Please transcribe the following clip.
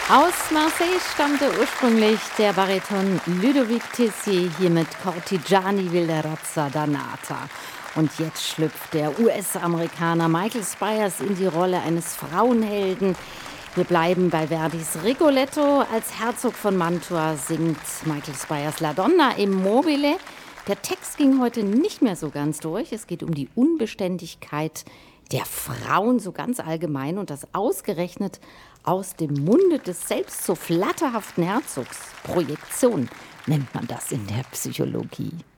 Aus Marseille stammte ursprünglich der Bariton Ludovic Tessier, hier mit Cortigiani will der Razza Danata. Und jetzt schlüpft der US-Amerikaner Michael Spyers in die Rolle eines Frauenhelden. Wir bleiben bei Verdis Rigoletto. Als Herzog von Mantua singt Michael Spyers La Donna Immobile. Der Text ging heute nicht mehr so ganz durch. Es geht um die Unbeständigkeit der Frauen so ganz allgemein und das ausgerechnet aus dem Munde des selbst so flatterhaften Herzogs. Projektion nennt man das in der Psychologie.